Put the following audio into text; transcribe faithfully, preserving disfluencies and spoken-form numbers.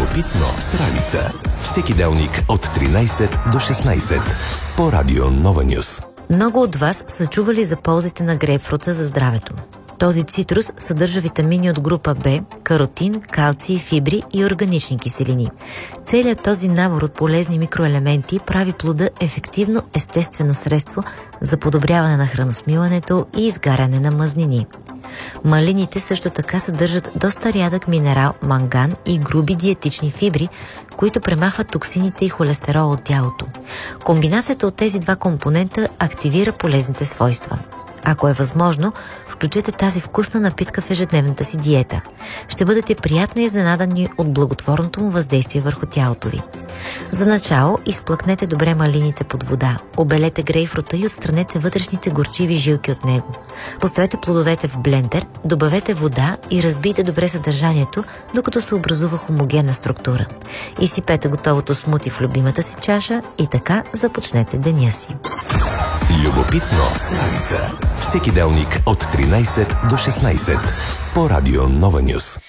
Любопитно с Ралица. Всеки делник от тринайсет до шестнайсет по Радио Нова Нюс. Много от вас са чували за ползите на грейпфрута за здравето. Този цитрус съдържа витамини от група Б, каротин, калций, фибри и органични киселини. Целият този набор от полезни микроелементи прави плода ефективно естествено средство за подобряване на храносмилането и изгаряне на мазнини. Малините също така съдържат доста рядък минерал манган и груби диетични фибри, които премахват токсините и холестерола от тялото. Комбинацията от тези два компонента активира полезните свойства. Ако е възможно, включете тази вкусна напитка в ежедневната си диета. Ще бъдете приятно изненадани от благотворното му въздействие върху тялото ви. За начало изплъкнете добре малините под вода, обелете грейпфрута и отстранете вътрешните горчиви жилки от него. Поставете плодовете в блендер, добавете вода и разбийте добре съдържанието, докато се образува хомогенна структура. Изсипете готовото смути в любимата си чаша и така започнете деня си. Любопитно с Ралица. Всеки делник от тринайсет до шестнайсет по Радио Нова Нюс.